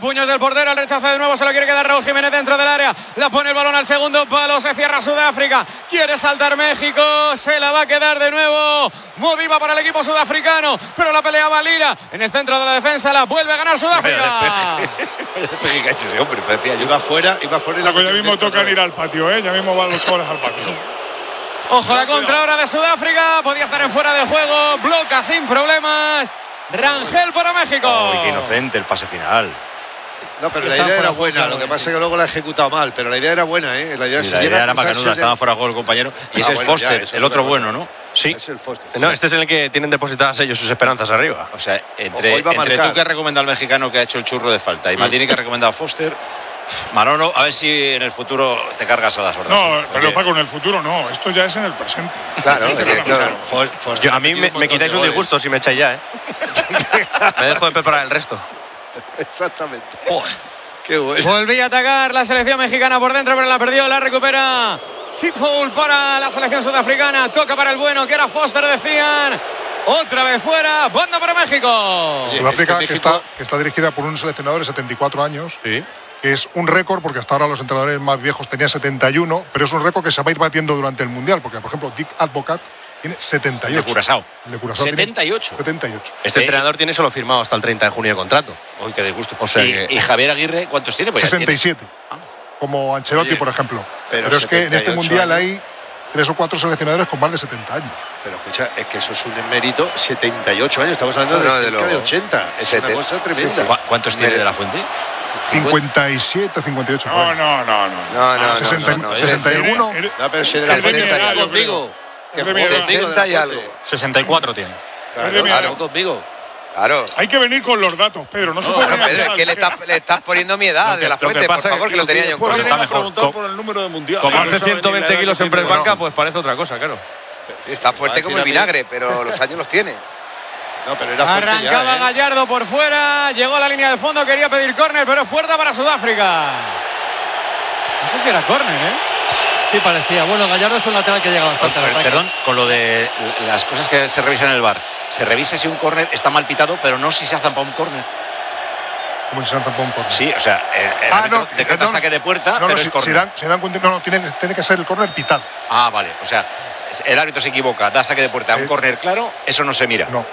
puños del portero, el rechazo de nuevo, se lo quiere quedar Raúl Jiménez dentro del área, la pone el balón al segundo palo, se cierra Sudáfrica, quiere saltar México, se la va a quedar de nuevo Modiba para el equipo sudafricano, pero la pelea va Lira, en el centro de la defensa, la vuelve a ganar Sudáfrica. ¿Qué ha hecho ese hombre? Parecía yo. Iba fuera y ya mismo tocan ir al patio, ya mismo van los chavales al patio. Ojo la contra ahora de Sudáfrica, podía estar en fuera de juego, bloca sin problemas Rangel para México. Uy, qué inocente el pase final. No, pero la idea era buena, lo que pasa es que luego la ha ejecutado mal, pero la idea era buena, ¿eh? La idea era macanuda, estaba fuera de juego el compañero. Y ese es Foster, el otro bueno, ¿no? Sí. Es el Foster. No, este es en el que tienen depositadas ellos sus esperanzas arriba. O sea, entre tú que has recomendado al mexicano que ha hecho el churro de falta y Maldini que ha recomendado a Foster, Manolo, a ver si en el futuro te cargas a las hordas. No, pero Paco, en el futuro no, esto ya es en el presente. Claro, a mí me quitáis un disgusto si me echáis ya, ¿eh? Me dejo de preparar el resto. Exactamente. Qué bueno. Volvía a atacar la selección mexicana por dentro, pero la perdió, la recupera Sithole para la selección sudafricana. Toca para el bueno, que era Foster, decían. Otra vez fuera, banda para México. Sudáfrica, que está dirigida por un seleccionador de 74 años. Sí. Que es un récord, porque hasta ahora los entrenadores más viejos tenían 71, pero es un récord que se va a ir batiendo durante el Mundial, porque, por ejemplo, Dick Advocat tiene 78. De Curazao. De Curazao 78. 78. Este entrenador tiene solo firmado hasta el 30 de junio de contrato. Uy, qué disgusto. O sea ¿Y Javier Aguirre cuántos tiene? Pues 67. Como Ancelotti, por ejemplo. Pero es que en este Mundial hay 3 o 4 seleccionadores con más de 70 años. Pero escucha, es que eso es un emérito. 78 años, estamos hablando de cerca de 80. Es una cosa tremenda. Sí. ¿Cuántos tiene de la Fuente? 57, 58. No. 61. No, pero si de la Fuente conmigo. Que 60 y algo. 64 tiene. Claro, conmigo. Claro. Hay que venir con los datos, Pedro. No se puede Pedro, es que le estás poniendo mi edad de la Fuente, por favor, que lo tenía yo en cuenta. Está mejor por el número de mundial. Como hace 120 kilos en press banca, pues parece otra cosa, claro. Está fuerte como el vinagre, pero los años los tiene. No, pero era arrancaba ya, Gallardo por fuera, llegó a la línea de fondo, quería pedir córner, pero es puerta para Sudáfrica. No sé si era córner, Sí, parecía. Bueno, Gallardo es un lateral que llega bastante. Perdón, con lo de las cosas que se revisan en el VAR. Se revisa si un córner está mal pitado, pero no si se ha zampado un córner. ¿Cómo se ha zampado un córner? Sí, o sea, decreta saque de puerta, pero es córner. Se dan cuenta, tiene que ser el córner pitado. Ah, vale, o sea, el árbitro se equivoca, da saque de puerta, un córner claro, eso no se mira. No.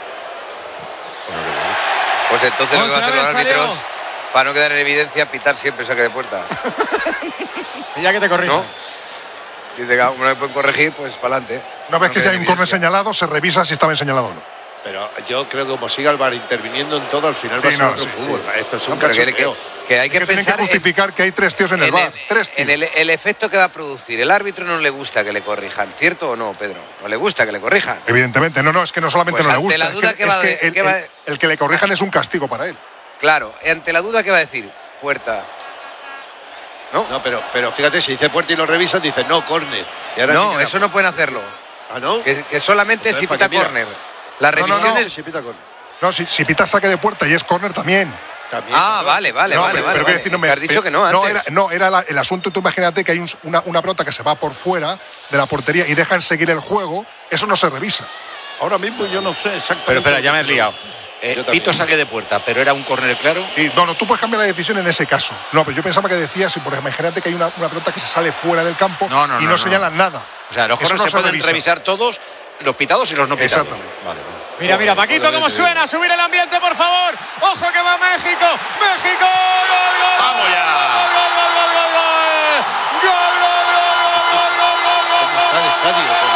Pues entonces lo que van a hacer los árbitros, para no quedar en evidencia, pitar siempre saque de puerta. Y ya que te corrijo. ¿No? Dice que no me pueden corregir, pues para adelante. Una vez que ya hay un córner señalado, se revisa si estaba bien señalado o no. Pero yo creo que como siga el VAR interviniendo en todo, al final va a ser otro fútbol. Esto es un cachondeo. Que hay que pensar, tienen que justificar que hay 3 tíos en el VAR. 3 tíos. En el efecto que va a producir. El árbitro no le gusta que le corrijan, ¿cierto o no, Pedro? ¿No le gusta que le corrijan? Evidentemente, no, es que no solamente pues no le gusta. La duda el que le corrijan es un castigo para él. Claro, ante la duda, ¿qué va a decir? Puerta. No, pero fíjate, si dice puerta y lo revisas, dice no, córner. No, eso no pueden hacerlo. ¿Ah, no? Que solamente si pita córner. La revisión es... Si pita córner. No, si pita saque de puerta y es córner también. Vale. Pero decir, no me has dicho que no antes. Era el asunto, tú imagínate que hay una pelota que se va por fuera de la portería y dejan seguir el juego, eso no se revisa. Ahora mismo yo no sé exactamente. Pero espera, ya me has liado. Pito saque de puerta, pero era un córner claro. No, tú puedes cambiar la decisión en ese caso. No, pero yo pensaba que decías, si por ejemplo, imagínate que hay una pelota que se sale fuera del campo y no señalan nada. O sea, los córneres se pueden revisar todos, los pitados y los no pitados. Exactamente. Vale. Mira, Paquito, cómo suena, subir el ambiente, por favor. Ojo que va México. México, gol. Vamos ya. Gol. ¿Cómo está el estadio?